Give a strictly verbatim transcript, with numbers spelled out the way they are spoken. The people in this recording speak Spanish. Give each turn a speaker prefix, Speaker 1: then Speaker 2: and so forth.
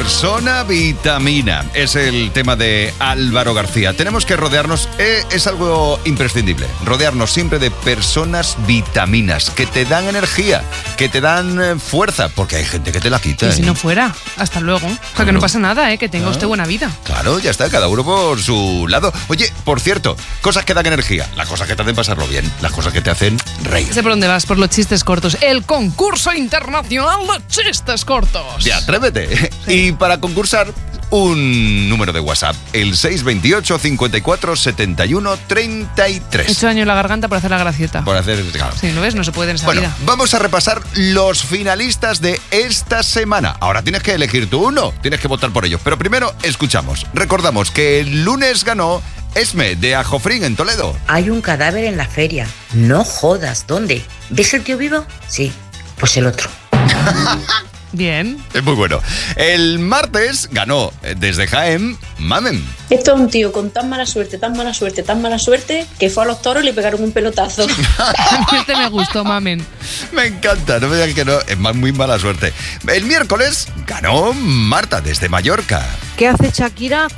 Speaker 1: persona vitamina. Es el tema de Álvaro García. Tenemos que rodearnos, eh, es algo imprescindible, rodearnos siempre de personas vitaminas que te dan energía, que te dan eh, fuerza, porque hay gente que te la quita.
Speaker 2: Y si
Speaker 1: ¿eh?
Speaker 2: no fuera, hasta luego. O sea,
Speaker 1: Claro.
Speaker 2: que no pasa nada, ¿eh? Que tenga
Speaker 1: Ah.
Speaker 2: usted buena vida.
Speaker 1: Claro, ya está, cada uno por su lado. Oye, por cierto, cosas que dan energía, las cosas que te hacen pasarlo bien, las cosas que te hacen reír.
Speaker 2: Sé por dónde vas, por los chistes cortos. El concurso internacional de chistes cortos.
Speaker 1: Ya, atrévete. Y para concursar, un número de WhatsApp, el seis veintiocho, cincuenta y cuatro, setenta y uno, treinta y
Speaker 2: He
Speaker 1: tres.
Speaker 2: hecho daño en la garganta por hacer la gracieta.
Speaker 1: Por hacer... Claro.
Speaker 2: Sí, ¿lo ves? No se puede en esa
Speaker 1: Bueno,
Speaker 2: vida.
Speaker 1: vamos a repasar los finalistas de esta semana. Ahora tienes que elegir tú uno, tienes que votar por ellos. Pero primero, escuchamos. Recordamos que el lunes ganó Esme, de Ajofrín, en Toledo.
Speaker 3: Hay un cadáver en la feria. No jodas, ¿dónde? ¿Ves el tío vivo? Sí, pues el otro.
Speaker 2: Bien.
Speaker 1: Es muy bueno. El martes ganó eh, desde Jaén, Mamen.
Speaker 4: Esto es un tío con tan mala suerte, tan mala suerte, tan mala suerte, que fue a los toros y le pegaron un pelotazo.
Speaker 2: Este me gustó, mamen.
Speaker 1: Me encanta, no me digas que no, es ma- muy mala suerte. El miércoles ganó Marta, desde Mallorca.
Speaker 5: ¿Qué hace Shakira